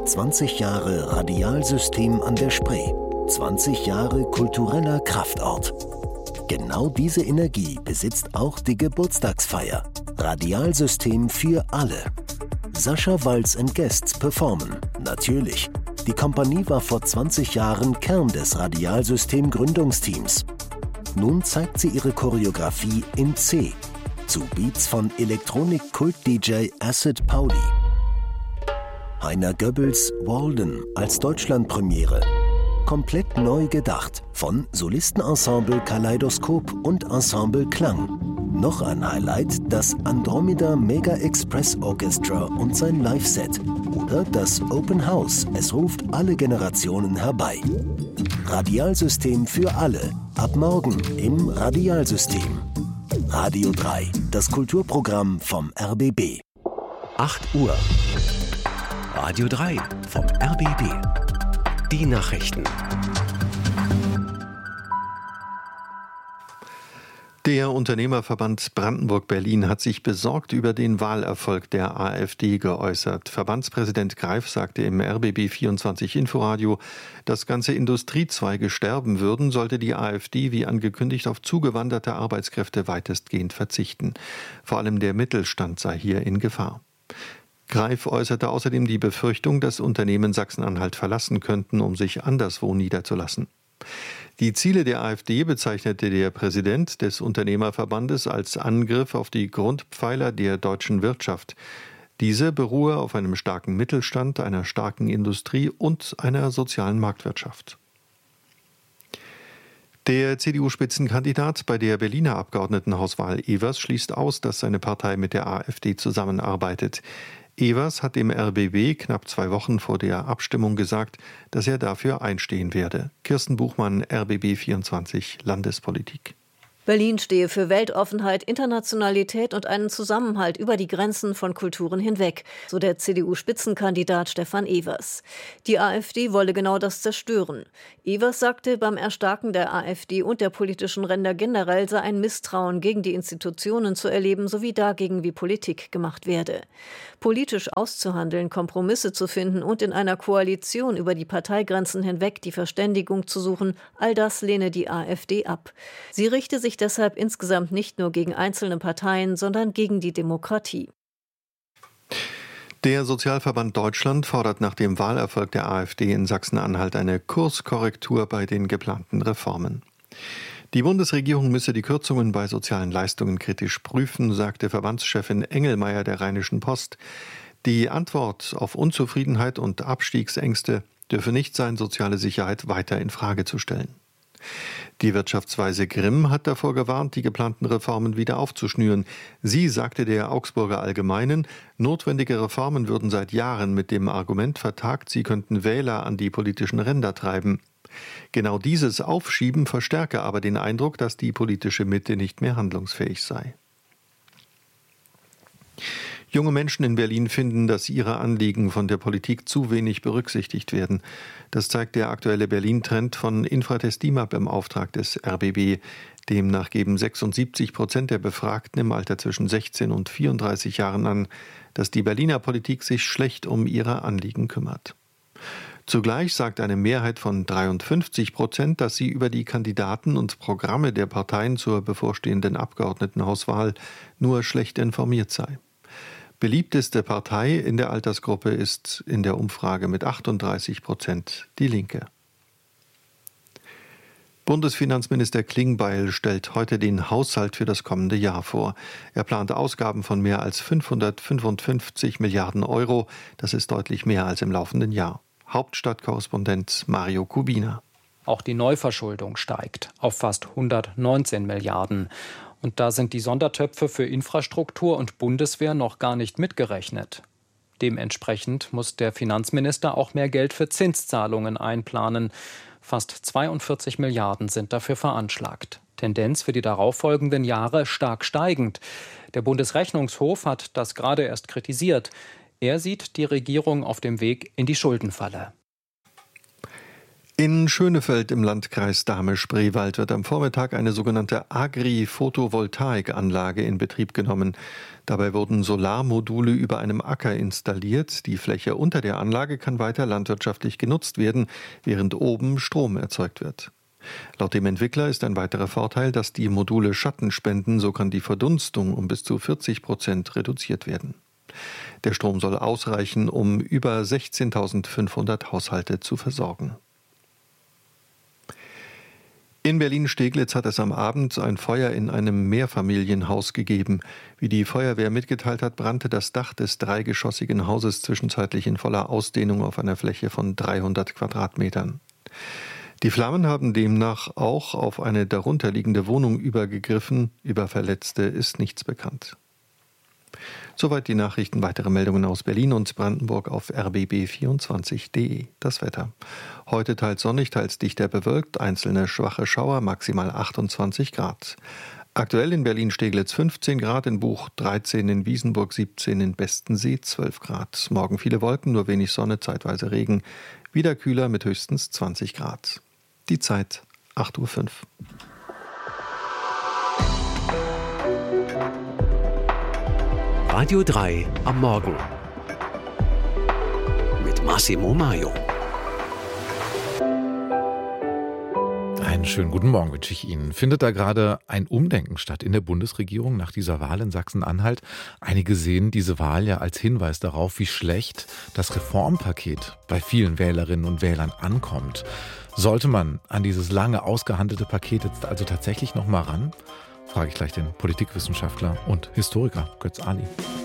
20 Jahre Radialsystem an der Spree. 20 Jahre kultureller Kraftort. Genau diese Energie besitzt auch die Geburtstagsfeier. Radialsystem für alle. Sascha Walz and Guests performen. Natürlich. Die Kompanie war vor 20 Jahren Kern des Radialsystem-Gründungsteams. Nun zeigt sie ihre Choreografie in C. Zu Beats von Elektronik-Kult-DJ Acid Pauli. Heiner Goebbels Walden als Deutschlandpremiere. Komplett neu gedacht von Solistenensemble Kaleidoskop und Ensemble Klang. Noch ein Highlight, das Andromeda Mega Express Orchestra und sein Live-Set. Oder das Open House, es ruft alle Generationen herbei. Radialsystem für alle, ab morgen im Radialsystem. Radio 3, das Kulturprogramm vom RBB. 8 Uhr. Radio 3 vom RBB. Die Nachrichten. Der Unternehmerverband Brandenburg-Berlin hat sich besorgt über den Wahlerfolg der AfD geäußert. Verbandspräsident Greif sagte im RBB 24 Inforadio, dass ganze Industriezweige sterben würden, sollte die AfD wie angekündigt auf zugewanderte Arbeitskräfte weitestgehend verzichten. Vor allem der Mittelstand sei hier in Gefahr. Greif äußerte außerdem die Befürchtung, dass Unternehmen Sachsen-Anhalt verlassen könnten, um sich anderswo niederzulassen. Die Ziele der AfD bezeichnete der Präsident des Unternehmerverbandes als Angriff auf die Grundpfeiler der deutschen Wirtschaft. Diese beruhe auf einem starken Mittelstand, einer starken Industrie und einer sozialen Marktwirtschaft. Der CDU-Spitzenkandidat bei der Berliner Abgeordnetenhauswahl Evers schließt aus, dass seine Partei mit der AfD zusammenarbeitet. Evers hat dem RBB knapp 2 Wochen vor der Abstimmung gesagt, dass er dafür einstehen werde. Kirsten Buchmann, RBB 24 Landespolitik. Berlin stehe für Weltoffenheit, Internationalität und einen Zusammenhalt über die Grenzen von Kulturen hinweg, so der CDU-Spitzenkandidat Stefan Evers. Die AfD wolle genau das zerstören. Evers sagte, beim Erstarken der AfD und der politischen Ränder generell sei ein Misstrauen gegen die Institutionen zu erleben, sowie dagegen, wie Politik gemacht werde. Politisch auszuhandeln, Kompromisse zu finden und in einer Koalition über die Parteigrenzen hinweg die Verständigung zu suchen, all das lehne die AfD ab. Sie richte sich deshalb insgesamt nicht nur gegen einzelne Parteien, sondern gegen die Demokratie. Der Sozialverband Deutschland fordert nach dem Wahlerfolg der AfD in Sachsen-Anhalt eine Kurskorrektur bei den geplanten Reformen. Die Bundesregierung müsse die Kürzungen bei sozialen Leistungen kritisch prüfen, sagte Verbandschefin Engelmeier der Rheinischen Post. Die Antwort auf Unzufriedenheit und Abstiegsängste dürfe nicht sein, soziale Sicherheit weiter in Frage zu stellen. Die Wirtschaftsweise Grimm hat davor gewarnt, die geplanten Reformen wieder aufzuschnüren. Sie sagte der Augsburger Allgemeinen, notwendige Reformen würden seit Jahren mit dem Argument vertagt, sie könnten Wähler an die politischen Ränder treiben. Genau dieses Aufschieben verstärke aber den Eindruck, dass die politische Mitte nicht mehr handlungsfähig sei. Junge Menschen in Berlin finden, dass ihre Anliegen von der Politik zu wenig berücksichtigt werden. Das zeigt der aktuelle Berlin-Trend von Infratest DIMAP im Auftrag des RBB. Demnach geben 76% der Befragten im Alter zwischen 16 und 34 Jahren an, dass die Berliner Politik sich schlecht um ihre Anliegen kümmert. Zugleich sagt eine Mehrheit von 53%, dass sie über die Kandidaten und Programme der Parteien zur bevorstehenden Abgeordnetenhauswahl nur schlecht informiert sei. Beliebteste Partei in der Altersgruppe ist in der Umfrage mit 38% die Linke. Bundesfinanzminister Klingbeil stellt heute den Haushalt für das kommende Jahr vor. Er plant Ausgaben von mehr als 555 Milliarden Euro. Das ist deutlich mehr als im laufenden Jahr. Hauptstadtkorrespondent Mario Kubina. Auch die Neuverschuldung steigt auf fast 119 Milliarden. Und da sind die Sondertöpfe für Infrastruktur und Bundeswehr noch gar nicht mitgerechnet. Dementsprechend muss der Finanzminister auch mehr Geld für Zinszahlungen einplanen. Fast 42 Milliarden sind dafür veranschlagt. Tendenz für die darauffolgenden Jahre stark steigend. Der Bundesrechnungshof hat das gerade erst kritisiert. Er sieht die Regierung auf dem Weg in die Schuldenfalle. In Schönefeld im Landkreis Dahme-Spreewald wird am Vormittag eine sogenannte Agri-Photovoltaikanlage in Betrieb genommen. Dabei wurden Solarmodule über einem Acker installiert. Die Fläche unter der Anlage kann weiter landwirtschaftlich genutzt werden, während oben Strom erzeugt wird. Laut dem Entwickler ist ein weiterer Vorteil, dass die Module Schatten spenden, so kann die Verdunstung um bis zu 40% reduziert werden. Der Strom soll ausreichen, um über 16.500 Haushalte zu versorgen. In Berlin-Steglitz hat es am Abend ein Feuer in einem Mehrfamilienhaus gegeben. Wie die Feuerwehr mitgeteilt hat, brannte das Dach des dreigeschossigen Hauses zwischenzeitlich in voller Ausdehnung auf einer Fläche von 300 Quadratmetern. Die Flammen haben demnach auch auf eine darunterliegende Wohnung übergegriffen. Über Verletzte ist nichts bekannt. Soweit die Nachrichten. Weitere Meldungen aus Berlin und Brandenburg auf rbb24.de. Das Wetter. Heute teils sonnig, teils dichter bewölkt, einzelne schwache Schauer, maximal 28 Grad. Aktuell in Berlin-Steglitz 15 Grad, in Buch 13, in Wiesenburg 17, in Bestensee 12 Grad. Morgen viele Wolken, nur wenig Sonne, zeitweise Regen. Wieder kühler mit höchstens 20 Grad. Die Zeit 8:05 Uhr. Radio 3 am Morgen mit Massimo Maio. Einen schönen guten Morgen wünsche ich Ihnen. Findet da gerade ein Umdenken statt in der Bundesregierung nach dieser Wahl in Sachsen-Anhalt? Einige sehen diese Wahl ja als Hinweis darauf, wie schlecht das Reformpaket bei vielen Wählerinnen und Wählern ankommt. Sollte man an dieses lange ausgehandelte Paket jetzt also tatsächlich noch mal ran? Frage ich gleich den Politikwissenschaftler und Historiker Götz Ali.